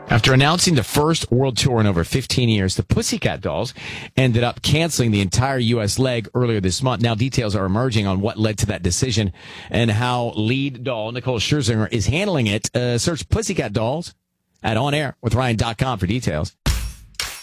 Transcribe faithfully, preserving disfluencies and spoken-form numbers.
After announcing the first world tour in over fifteen years, the Pussycat Dolls ended up canceling the entire U S leg earlier this month. Now details are emerging on what led to that decision and how lead doll Nicole Scherzinger is handling it. Uh, search Pussycat Dolls at On Air with Ryan dot com for details.